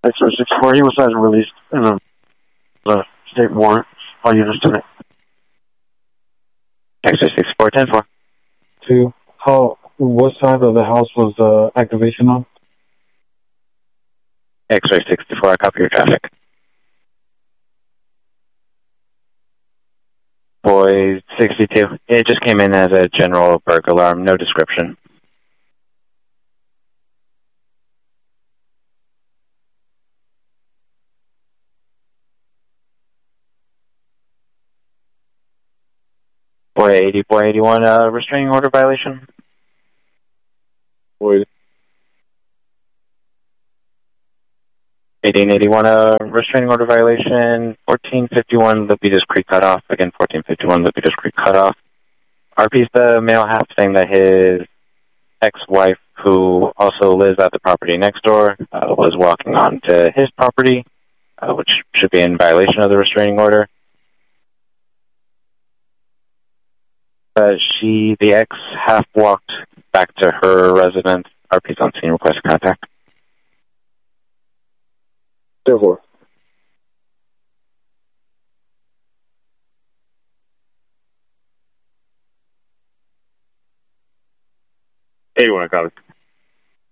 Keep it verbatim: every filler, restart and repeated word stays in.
X-ray sixty-four, he was as released in a, the state warrant. All units to it. X-ray sixty-four, ten four. Two. How, what side of the house was the uh, activation on? X-ray sixty-four, I copy your traffic. Boy sixty-two, it just came in as a general burglar alarm, no description. Boy eighty, boy eighty-one, uh, restraining order violation. Boy. eighteen eighty-one, uh, restraining order violation. fourteen fifty-one, Lupitas Creek cutoff. Again, fourteen fifty-one, Lupitas Creek cutoff. R P's the male half saying that his ex-wife, who also lives at the property next door, uh, was walking on to his property, uh, which should be in violation of the restraining order. Uh, she, the ex, half walked back to her residence. R P's on scene, request contact. Therefore. eighty-one, I got it.